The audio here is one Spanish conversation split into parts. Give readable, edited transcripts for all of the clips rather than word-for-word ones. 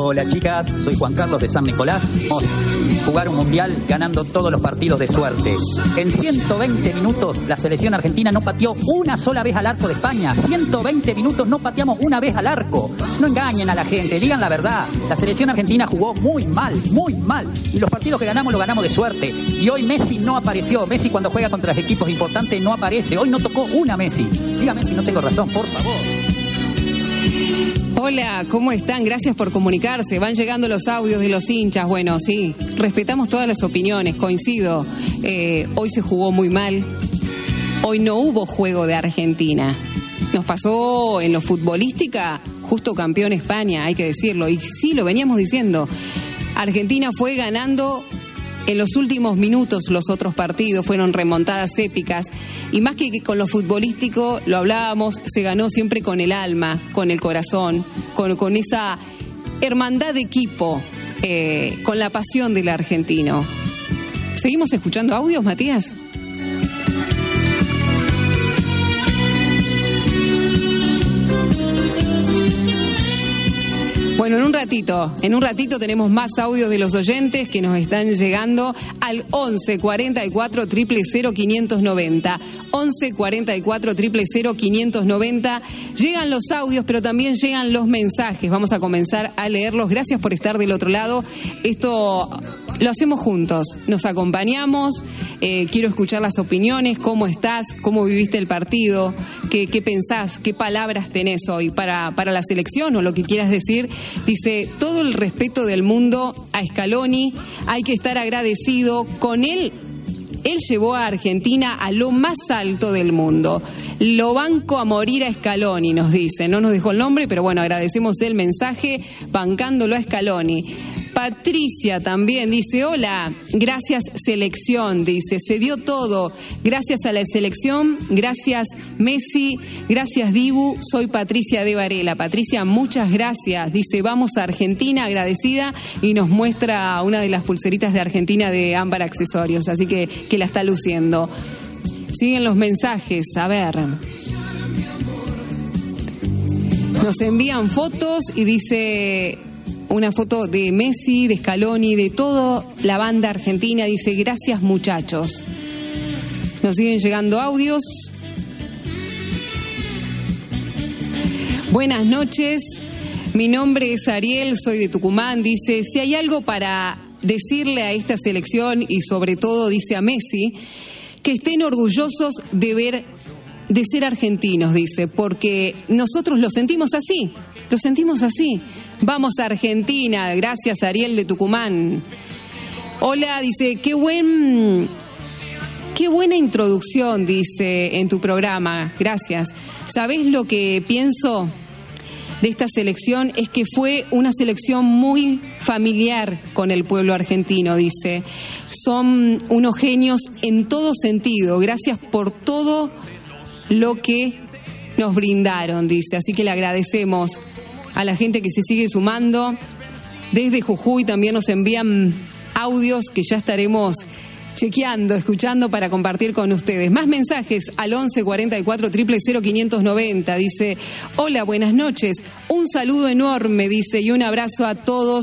Hola chicas, soy Juan Carlos de San Nicolás. Vamos a jugar un mundial ganando todos los partidos de suerte. En 120 minutos la selección argentina no pateó una sola vez al arco de España. 120 minutos no pateamos una vez al arco. No engañen a la gente, digan la verdad. La selección argentina jugó muy mal, muy mal. Y los partidos que ganamos los ganamos de suerte. Y hoy Messi no apareció. Messi cuando juega contra los equipos importantes no aparece. Hoy no tocó una Messi. Dígame si no tengo razón, por favor. Hola, ¿cómo están? Gracias por comunicarse. Van llegando los audios de los hinchas. Bueno, sí, respetamos todas las opiniones, coincido. Hoy se jugó muy mal. Hoy no hubo juego de Argentina. Nos pasó en lo futbolística, justo campeón España, hay que decirlo. Y sí, lo veníamos diciendo. Argentina fue ganando en los últimos minutos los otros partidos, fueron remontadas épicas. Y más que con lo futbolístico, lo hablábamos, se ganó siempre con el alma, con el corazón, con esa hermandad de equipo, con la pasión del argentino. ¿Seguimos escuchando audios, Matías? Bueno, en un ratito tenemos más audios de los oyentes que nos están llegando al 11 44 000 590. 11 44 000 590. Llegan los audios, pero también llegan los mensajes. Vamos a comenzar a leerlos. Gracias por estar del otro lado. Esto lo hacemos juntos, nos acompañamos. Quiero escuchar las opiniones, cómo estás, cómo viviste el partido, qué pensás, qué palabras tenés hoy para la selección o lo que quieras decir. Dice, todo el respeto del mundo a Scaloni, hay que estar agradecido con él. Él llevó a Argentina a lo más alto del mundo. Lo banco a morir a Scaloni, nos dice. No nos dejó el nombre, pero bueno, agradecemos el mensaje, bancándolo a Scaloni. Patricia también dice, hola, gracias selección, dice, se dio todo, gracias a la selección, gracias Messi, gracias Dibu, soy Patricia de Varela. Patricia, muchas gracias, dice, vamos a Argentina, agradecida, y nos muestra una de las pulseritas de Argentina de Ámbar Accesorios, así que la está luciendo. Siguen los mensajes, a ver. Nos envían fotos y dice... Una foto de Messi, de Scaloni, de toda la banda argentina. Dice, gracias muchachos. Nos siguen llegando audios. Buenas noches. Mi nombre es Ariel, soy de Tucumán. Dice, si hay algo para decirle a esta selección y sobre todo, dice a Messi, que estén orgullosos de ser argentinos, dice, porque nosotros lo sentimos así. Vamos a Argentina, gracias Ariel de Tucumán. Hola, dice, qué buena introducción, dice, en tu programa, gracias. ¿Sabés lo que pienso de esta selección? Es que fue una selección muy familiar con el pueblo argentino, dice. Son unos genios en todo sentido, gracias por todo lo que nos brindaron, dice. Así que le agradecemos a la gente que se sigue sumando. Desde Jujuy también nos envían audios que ya estaremos chequeando, escuchando para compartir con ustedes. Más mensajes al 11 44 000 590. Dice, hola, buenas noches. Un saludo enorme, dice, y un abrazo a todos,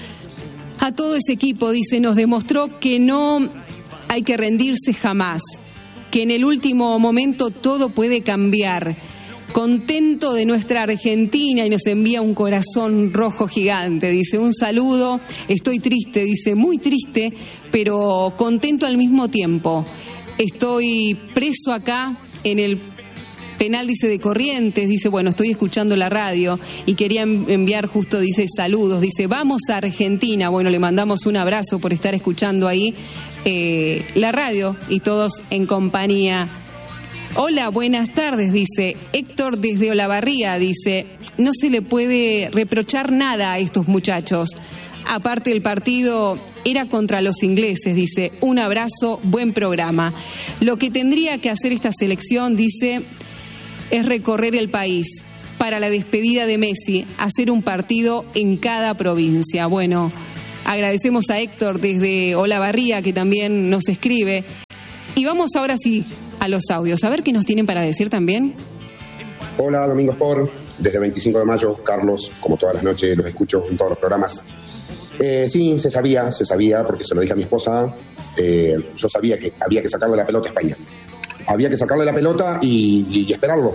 a todo ese equipo. Dice, nos demostró que no hay que rendirse jamás, que en el último momento todo puede cambiar. Contento de nuestra Argentina, y nos envía un corazón rojo gigante. Dice, un saludo, estoy triste, dice, muy triste, pero contento al mismo tiempo. Estoy preso acá en el penal, dice, de Corrientes. Dice, bueno, estoy escuchando la radio y quería enviar justo, dice, saludos. Dice, vamos a Argentina. Bueno, le mandamos un abrazo por estar escuchando ahí la radio y todos en compañía. Hola, buenas tardes, dice Héctor desde Olavarría, dice, no se le puede reprochar nada a estos muchachos. Aparte el partido era contra los ingleses, dice, un abrazo, buen programa. Lo que tendría que hacer esta selección, dice, es recorrer el país para la despedida de Messi, hacer un partido en cada provincia. Bueno, agradecemos a Héctor desde Olavarría que también nos escribe. Y vamos ahora sí a los audios, a ver qué nos tienen para decir también. Hola, Domingo Sport. desde 25 de mayo, Carlos, como todas las noches, los escucho en todos los programas. Sí, se sabía, porque se lo dije a mi esposa. Yo sabía que había que sacarle la pelota a España. Había que sacarle la pelota y esperarlo.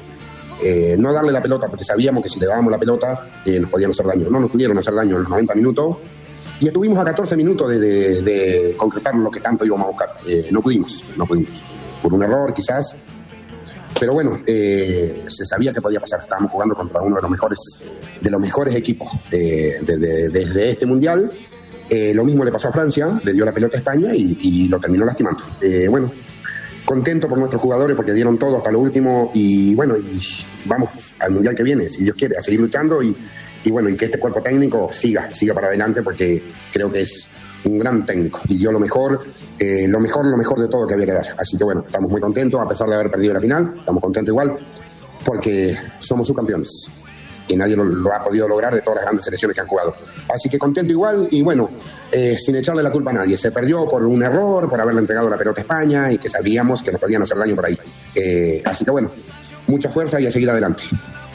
No darle la pelota, porque sabíamos que si le dábamos la pelota nos podían hacer daño. No nos pudieron hacer daño en los 90 minutos. Y estuvimos a 14 minutos de concretar lo que tanto íbamos a buscar. No pudimos. Por un error, quizás. Pero bueno, se sabía que podía pasar. Estábamos jugando contra uno de los mejores equipos desde este Mundial. Lo mismo le pasó a Francia, le dio la pelota a España y lo terminó lastimando. Bueno, contento por nuestros jugadores porque dieron todo hasta lo último y bueno, y vamos al Mundial que viene, si Dios quiere, a seguir luchando y bueno, y que este cuerpo técnico siga para adelante porque creo que es un gran técnico y dio lo mejor de todo que había que dar. Así que bueno, estamos muy contentos a pesar de haber perdido la final, estamos contentos igual porque somos subcampeones y nadie lo ha podido lograr de todas las grandes selecciones que han jugado. Así que contento igual y bueno, sin echarle la culpa a nadie. Se perdió por un error, por haberle entregado la pelota a España y que sabíamos que nos podían hacer daño por ahí. Así que bueno, mucha fuerza y a seguir adelante.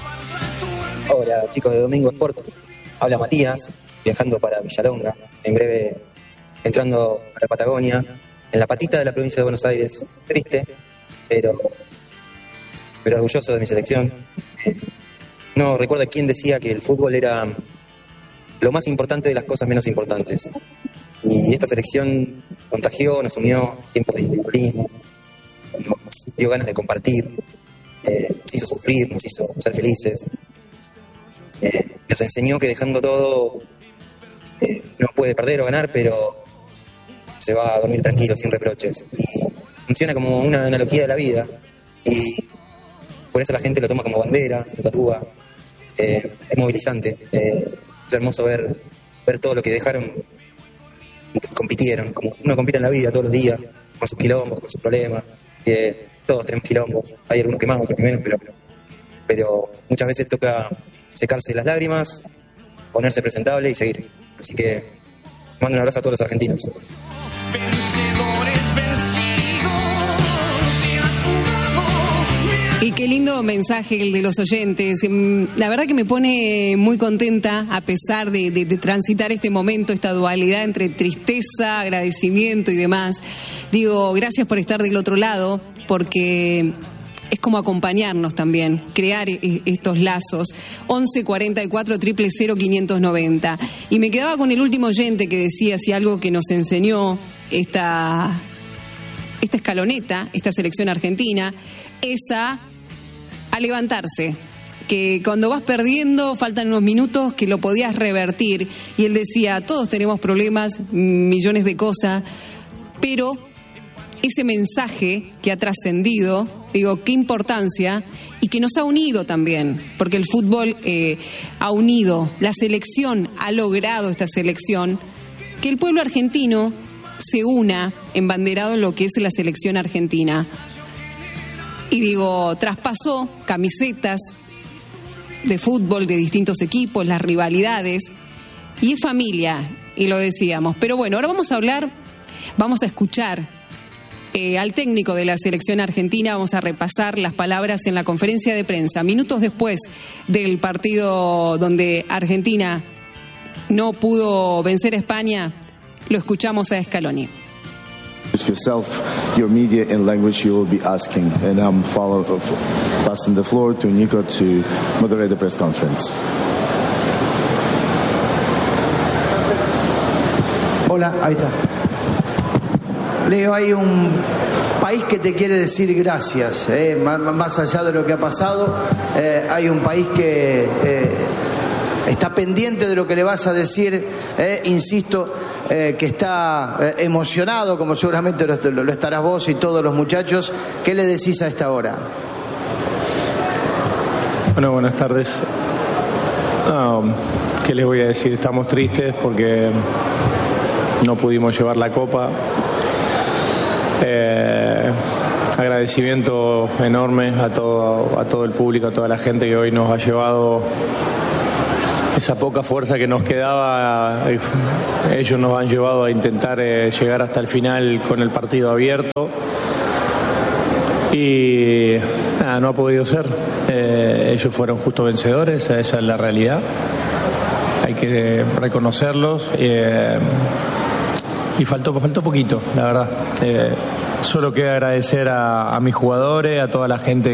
Hola chicos de Domingo Sport, habla Matías, viajando para Villalonga, en breve entrando a la Patagonia, en la patita de la provincia de Buenos Aires, triste, pero orgulloso de mi selección. No recuerdo quién decía que el fútbol era lo más importante de las cosas menos importantes. Y esta selección contagió, nos unió tiempos de individualismo, nos dio ganas de compartir, nos hizo sufrir, nos hizo ser felices. Nos enseñó que dejando todo no puede perder o ganar, pero se va a dormir tranquilo, sin reproches. Y funciona como una analogía de la vida. Y por eso la gente lo toma como bandera, se lo tatúa. Es movilizante. Es hermoso ver todo lo que dejaron y que compitieron. Como uno compite en la vida todos los días, con sus quilombos, con sus problemas. Todos tenemos quilombos. Hay algunos que más, otros que menos, pero muchas veces toca secarse las lágrimas, ponerse presentable y seguir. Así que mando un abrazo a todos los argentinos. Y qué lindo mensaje el de los oyentes. La verdad que me pone muy contenta a pesar de transitar este momento, esta dualidad entre tristeza, agradecimiento y demás. Digo, gracias por estar del otro lado, porque es como acompañarnos también, crear estos lazos. 11 44 000 590. Y me quedaba con el último oyente que decía si algo que nos enseñó esta escaloneta, esta selección argentina, es a levantarse. Que cuando vas perdiendo, faltan unos minutos, que lo podías revertir. Y él decía, todos tenemos problemas, millones de cosas, pero ese mensaje que ha trascendido, digo, qué importancia, y que nos ha unido también, porque el fútbol ha unido, la selección ha logrado, esta selección, que el pueblo argentino se una embanderado en lo que es la selección argentina. Y digo, traspasó camisetas de fútbol de distintos equipos, las rivalidades, y es familia, y lo decíamos. Pero bueno, ahora vamos a escuchar al técnico de la selección argentina. Vamos a repasar las palabras en la conferencia de prensa, minutos después del partido donde Argentina no pudo vencer a España. Lo escuchamos a Scaloni. Yourself, your media and language you will be asking, and I'm passing the floor to Nico to moderate the press conference. Hola, ahí está. Leo, hay un país que te quiere decir gracias, más allá de lo que ha pasado, hay un país que está pendiente de lo que le vas a decir, insisto, que está emocionado, como seguramente lo estarás vos y todos los muchachos. ¿Qué le decís a esta hora? Bueno, buenas tardes. ¿Qué les voy a decir? Estamos tristes porque no pudimos llevar la copa. Agradecimiento enorme a todo el público, a toda la gente que hoy nos ha llevado esa poca fuerza que nos quedaba. Ellos nos han llevado a intentar llegar hasta el final con el partido abierto. Y nada, no ha podido ser. Ellos fueron justo vencedores, esa es la realidad. Hay que reconocerlos. Y faltó poquito, la verdad. Solo queda agradecer a mis jugadores, a toda la gente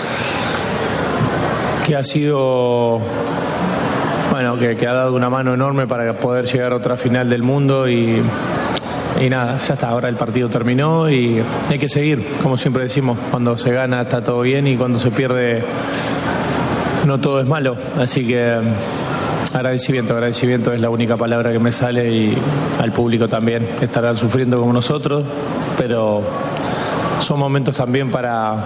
que ha sido, bueno, que ha dado una mano enorme para poder llegar a otra final del mundo y nada, ya está, ahora el partido terminó y hay que seguir, como siempre decimos, cuando se gana está todo bien y cuando se pierde no todo es malo, así que agradecimiento es la única palabra que me sale y al público también, estarán sufriendo como nosotros, pero son momentos también para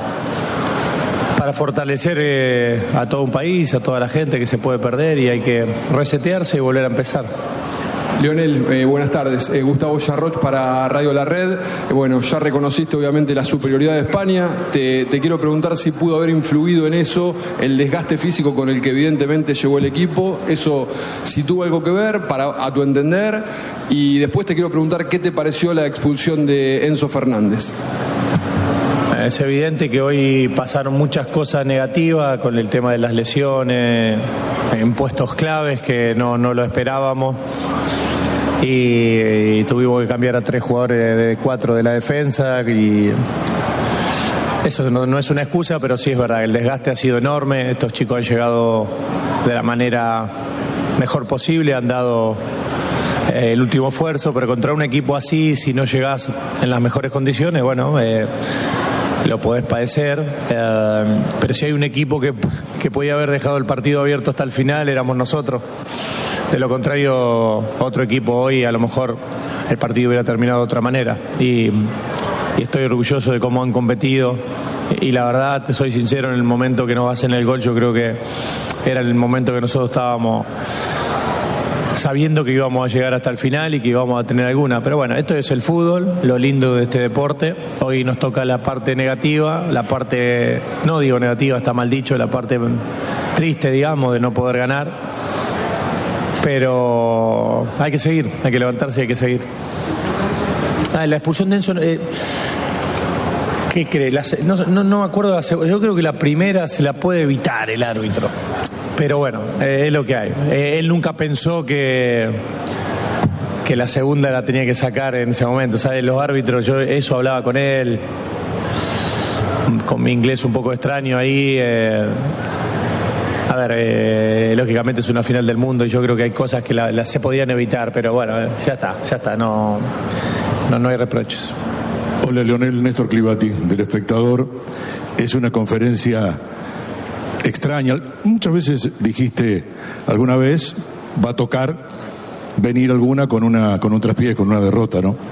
fortalecer a todo un país, a toda la gente que se puede perder y hay que resetearse y volver a empezar. Lionel, buenas tardes. Gustavo Yarroch para Radio La Red. Bueno, ya reconociste obviamente la superioridad de España. Te quiero preguntar si pudo haber influido en eso el desgaste físico con el que evidentemente llegó el equipo. Eso, si tuvo algo que ver, a tu entender. Y después te quiero preguntar qué te pareció la expulsión de Enzo Fernández. Es evidente que hoy pasaron muchas cosas negativas con el tema de las lesiones en puestos claves que no lo esperábamos. Y tuvimos que cambiar a 3 jugadores de 4 de la defensa y eso no es una excusa, pero sí es verdad, el desgaste ha sido enorme, estos chicos han llegado de la manera mejor posible, han dado el último esfuerzo, pero contra un equipo así, si no llegás en las mejores condiciones, bueno, lo podés padecer, pero si hay un equipo que podía haber dejado el partido abierto hasta el final, éramos nosotros. De lo contrario, otro equipo hoy a lo mejor el partido hubiera terminado de otra manera y estoy orgulloso de cómo han competido y la verdad, te soy sincero, en el momento que nos hacen el gol yo creo que era el momento que nosotros estábamos sabiendo que íbamos a llegar hasta el final y que íbamos a tener alguna, pero bueno, esto es el fútbol, lo lindo de este deporte. Hoy nos toca la parte negativa, la parte, no digo negativa, está mal dicho, la parte triste, digamos, de no poder ganar. Pero hay que seguir, hay que levantarse y hay que seguir. La expulsión de Enzo, ¿qué cree? No me acuerdo, yo creo que la primera se la puede evitar el árbitro. Pero bueno, es lo que hay. Él nunca pensó que la segunda la tenía que sacar en ese momento. ¿Sabes? Los árbitros, yo eso hablaba con él, con mi inglés un poco extraño ahí. A ver, lógicamente es una final del mundo y yo creo que hay cosas que se podían evitar, pero bueno, ya está, no hay reproches. Hola, Lionel, Néstor Clivati, del Espectador. Es una conferencia extraña. Muchas veces dijiste, alguna vez va a tocar venir alguna con un traspié, con una derrota, ¿no?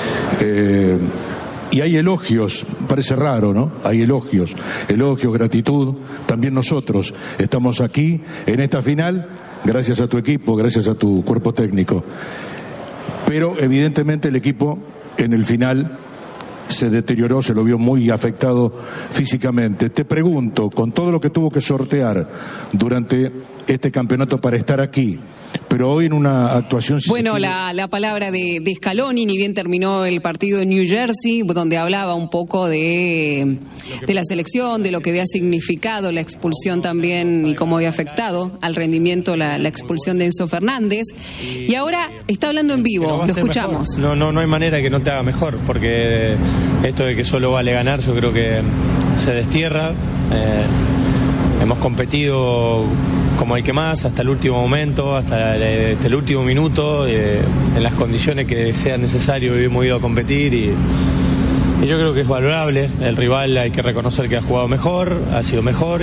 Y hay elogios, parece raro, ¿no? Hay elogios, gratitud. También nosotros estamos aquí en esta final gracias a tu equipo, gracias a tu cuerpo técnico. Pero evidentemente el equipo en el final se deterioró, se lo vio muy afectado físicamente. Te pregunto, con todo lo que tuvo que sortear durante este campeonato para estar aquí, pero hoy en una actuación... Bueno, la palabra de Scaloni, ni bien terminó el partido en New Jersey, donde hablaba un poco de la selección, de lo que había significado la expulsión también y cómo había afectado al rendimiento la expulsión de Enzo Fernández. Y ahora está hablando en vivo, lo escuchamos. No hay manera que no te haga mejor, porque esto de que solo vale ganar yo creo que se destierra. Hemos competido como el que más, hasta el último momento, hasta el último minuto, en las condiciones que sea necesario hemos ido a competir y yo creo que es valorable. El rival hay que reconocer que ha jugado mejor, ha sido mejor,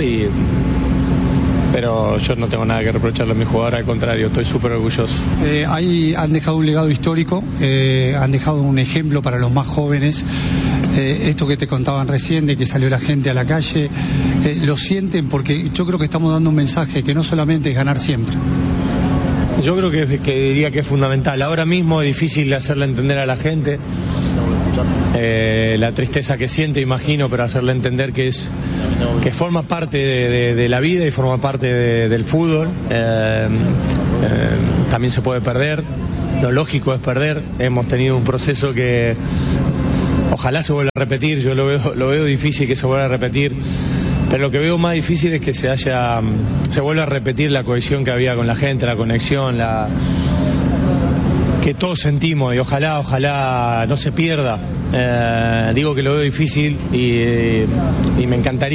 pero yo no tengo nada que reprocharle a mi jugador, al contrario, estoy súper orgulloso. Ahí han dejado un legado histórico, han dejado un ejemplo para los más jóvenes. Esto que te contaban recién de que salió la gente a la calle, lo sienten porque yo creo que estamos dando un mensaje que no solamente es ganar siempre. Yo creo que diría que es fundamental. Ahora mismo es difícil hacerle entender a la gente la tristeza que siente, imagino, pero hacerle entender que forma parte de la vida y forma parte del fútbol. También se puede perder, lo lógico es perder. Hemos tenido un proceso Ojalá se vuelva a repetir, yo lo veo difícil que se vuelva a repetir, pero lo que veo más difícil es que se vuelva a repetir la cohesión que había con la gente, la conexión, que todos sentimos, y ojalá no se pierda. Digo que lo veo difícil y me encantaría